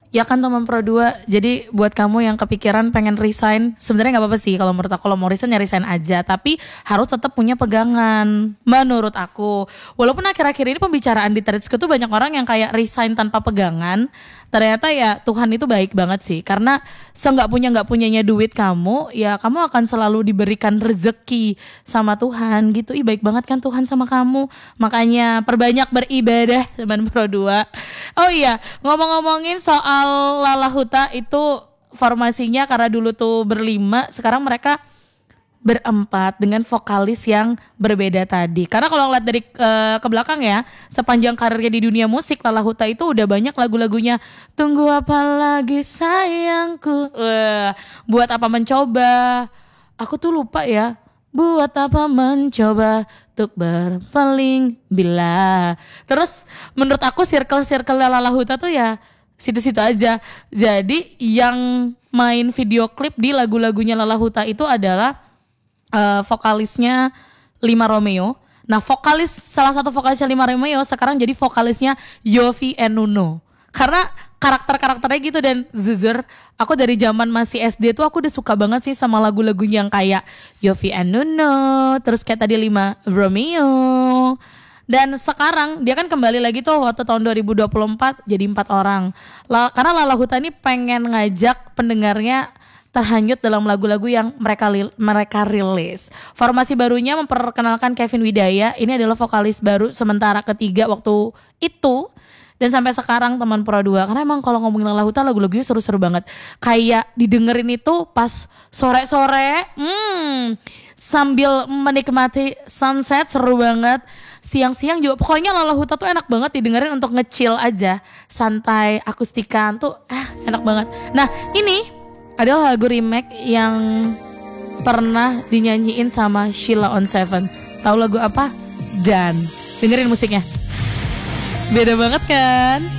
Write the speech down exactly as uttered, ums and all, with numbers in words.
Ya kan teman Pro dua, jadi buat kamu yang kepikiran pengen resign, sebenarnya nggak apa-apa sih kalau menurut aku, kalau mau resign ya resign aja, tapi harus tetap punya pegangan. Menurut aku, walaupun akhir-akhir ini pembicaraan di Threads tuh banyak orang yang kayak resign tanpa pegangan, ternyata ya Tuhan itu baik banget sih, karena seenggak punya nggak punyanya duit kamu, ya kamu akan selalu diberikan rezeki sama Tuhan gitu. Ih baik banget kan Tuhan sama kamu, makanya perbanyak beribadah teman Pro dua. Oh iya, ngomong-ngomongin soal Lala Huta itu formasinya karena dulu tuh berlima, sekarang mereka berempat dengan vokalis yang berbeda tadi. Karena kalau ngeliat dari uh, ke belakang ya, sepanjang karirnya di dunia musik, Lala Huta itu udah banyak lagu-lagunya. Tunggu apa lagi sayangku, uh, buat apa mencoba. Aku tuh lupa ya. Buat apa mencoba untuk berpaling bila. Terus menurut aku circle-circle Lala Huta tuh ya situ-situ aja. Jadi yang main video klip di lagu-lagunya Lala Huta itu adalah uh, vokalisnya Lima Romeo. Nah vokalis, salah satu vokalisnya Lima Romeo sekarang jadi vokalisnya Yovie and Nuno. Karena karakter-karakternya gitu, dan jujur aku dari zaman masih S D tuh aku udah suka banget sih sama lagu-lagu yang kayak Yovie and Nuno, terus kayak tadi Lima Romeo. Dan sekarang dia kan kembali lagi tuh waktu tahun dua ribu dua puluh empat jadi empat orang. La, karena Lala Huta ini pengen ngajak pendengarnya terhanyut dalam lagu-lagu yang mereka li, mereka rilis. Formasi barunya memperkenalkan Kevin Widaya. Ini adalah vokalis baru sementara ketiga waktu itu. Dan sampai sekarang teman Pro dua. Karena emang kalau ngomongin Lala Huta lagu-lagunya seru-seru banget. Kayak didengerin itu pas sore-sore. Hmm, sambil menikmati sunset seru banget. Siang-siang juga pokoknya Lala Huta tuh enak banget didengerin untuk nge-chill aja. Santai, akustikan tuh eh, enak banget. Nah ini adalah lagu remake yang pernah dinyanyiin sama Sheila on Seven. Tahu lagu apa? Dan dengerin musiknya. Beda banget kan?